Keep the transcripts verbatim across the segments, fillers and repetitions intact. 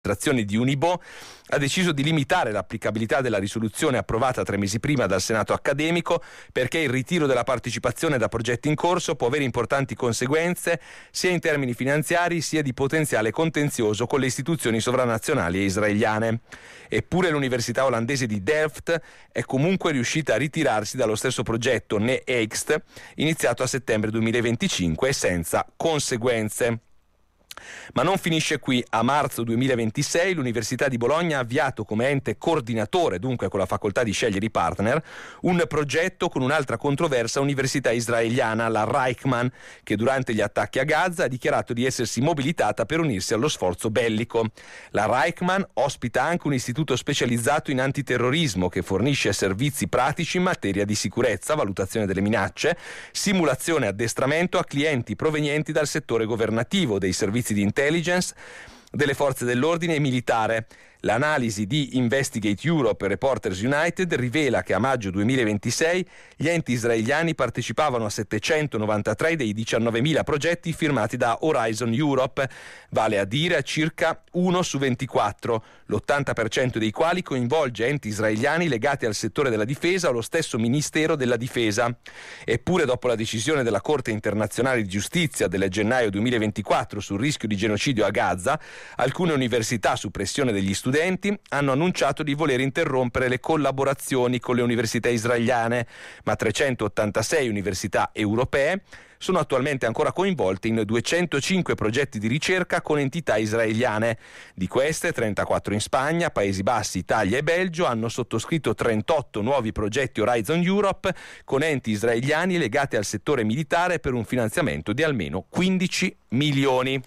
amministrazione di Unibo ha deciso di limitare l'applicabilità della risoluzione approvata tre mesi prima dal Senato accademico, perché il ritiro della partecipazione da progetti in corso può avere importanti conseguenze sia in termini finanziari sia di potenziale contenzioso con le istituzioni sovranazionali e israeliane. Eppure l'università olandese di Delft è comunque riuscita a ritirarsi dallo stesso progetto NEXT, iniziato a settembre duemilaventicinque, senza conseguenze. Ma non finisce qui. A marzo duemilaventisei l'Università di Bologna ha avviato come ente coordinatore, dunque con la facoltà di scegliere i partner, un progetto con un'altra controversa università israeliana, la Reichman, che durante gli attacchi a Gaza ha dichiarato di essersi mobilitata per unirsi allo sforzo bellico. La Reichman ospita anche un istituto specializzato in antiterrorismo che fornisce servizi pratici in materia di sicurezza, valutazione delle minacce, simulazione e addestramento a clienti provenienti dal settore governativo, dei servizi di intelligence, delle forze dell'ordine e militare. L'analisi di Investigate Europe e Reporters United rivela che a maggio duemilaventisei gli enti israeliani partecipavano a settecentonovantatré dei diciannovemila progetti firmati da Horizon Europe, vale a dire a circa uno su ventiquattro, l'ottanta per cento dei quali coinvolge enti israeliani legati al settore della difesa o lo stesso Ministero della Difesa. Eppure, dopo la decisione della Corte internazionale di giustizia del gennaio duemilaventiquattro sul rischio di genocidio a Gaza, alcune università, su pressione degli studenti, hanno annunciato di voler interrompere le collaborazioni con le università israeliane, ma trecentottantasei università europee sono attualmente ancora coinvolte in duecentocinque progetti di ricerca con entità israeliane. Di queste, trentaquattro in Spagna, Paesi Bassi, Italia e Belgio hanno sottoscritto trentotto nuovi progetti Horizon Europe con enti israeliani legati al settore militare per un finanziamento di almeno quindici milioni.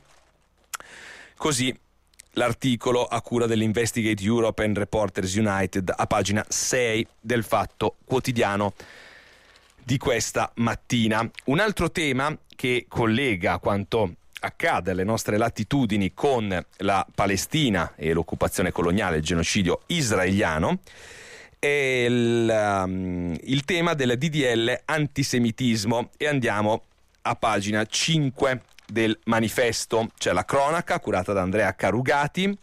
Così l'articolo a cura dell'Investigate Europe and Reporters United a pagina sei del Fatto Quotidiano di questa mattina. Un altro tema che collega quanto accade alle nostre latitudini con la Palestina e l'occupazione coloniale, il genocidio israeliano, è il, um, il tema del D D L antisemitismo, e andiamo a pagina cinque del manifesto. C'è la cronaca curata da Andrea Carugati.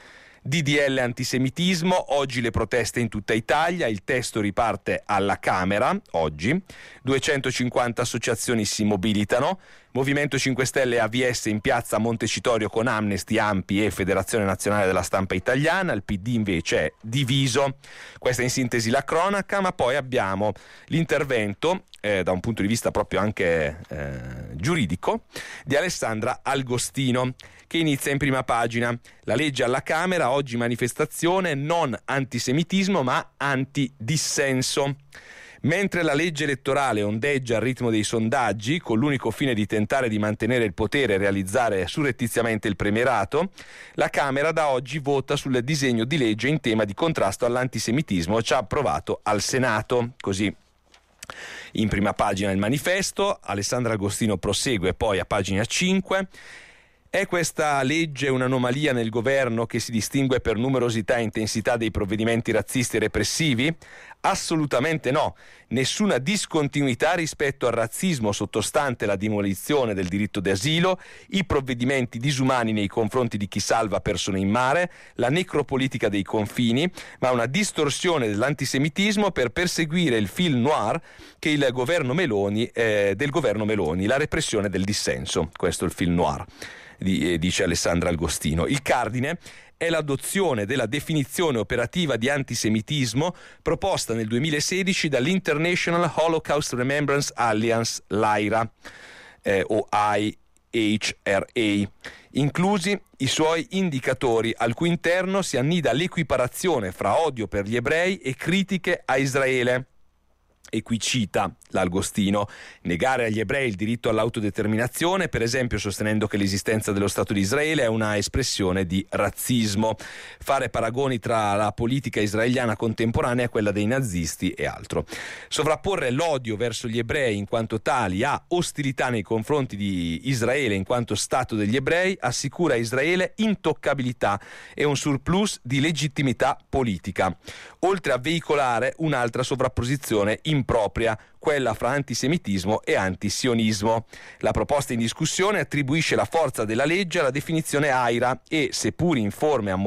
D D L antisemitismo, oggi le proteste in tutta Italia, il testo riparte alla Camera oggi, duecentocinquanta associazioni si mobilitano, Movimento cinque Stelle e A V S in piazza a Montecitorio con Amnesty, A M P I e Federazione Nazionale della Stampa Italiana, il P D invece è diviso. Questa è in sintesi la cronaca, ma poi abbiamo l'intervento eh, da un punto di vista proprio anche eh, giuridico di Alessandra Agostino, che inizia in prima pagina. La legge alla Camera, oggi manifestazione, non antisemitismo ma antidissenso. Mentre la legge elettorale ondeggia al ritmo dei sondaggi, con l'unico fine di tentare di mantenere il potere e realizzare surrettiziamente il premierato, la Camera da oggi vota sul disegno di legge in tema di contrasto all'antisemitismo già approvato al Senato. Così in prima pagina il manifesto. Alessandra Agostino prosegue poi a pagina cinque. È questa legge un'anomalia nel governo che si distingue per numerosità e intensità dei provvedimenti razzisti e repressivi? Assolutamente no. Nessuna discontinuità rispetto al razzismo sottostante la demolizione del diritto d'asilo, i provvedimenti disumani nei confronti di chi salva persone in mare, la necropolitica dei confini, ma una distorsione dell'antisemitismo per perseguire il film noir che il governo Meloni, eh, del governo Meloni, la repressione del dissenso. Questo è il film noir, dice Alessandra Agostino. Il cardine è l'adozione della definizione operativa di antisemitismo proposta nel duemilasedici dall'International Holocaust Remembrance Alliance, l'A I R A, eh, o I H R A, inclusi i suoi indicatori, al cui interno si annida l'equiparazione fra odio per gli ebrei e critiche a Israele. E qui cita l'Agostino: negare agli ebrei il diritto all'autodeterminazione, per esempio sostenendo che l'esistenza dello Stato di Israele è una espressione di razzismo, fare paragoni tra la politica israeliana contemporanea e quella dei nazisti e altro, sovrapporre l'odio verso gli ebrei in quanto tali a ostilità nei confronti di Israele in quanto Stato degli ebrei assicura a Israele intoccabilità e un surplus di legittimità politica, oltre a veicolare un'altra sovrapposizione impropria, quella fra antisemitismo e antisionismo. La proposta in discussione attribuisce la forza della legge alla definizione A I R A e, seppur in forme